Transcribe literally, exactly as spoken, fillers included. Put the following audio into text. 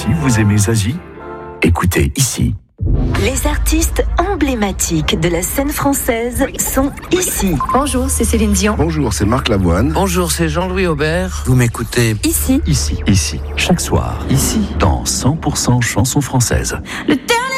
aussi, vous aimez Zazie? Écoutez ici. Les artistes emblématiques de la scène française sont ici. Bonjour, c'est Céline Dion. Bonjour, c'est Marc Lavoine. Bonjour, c'est Jean-Louis Aubert. Vous m'écoutez Ici. Ici, ici, chaque soir, ici, dans cent pour cent chansons françaises. Le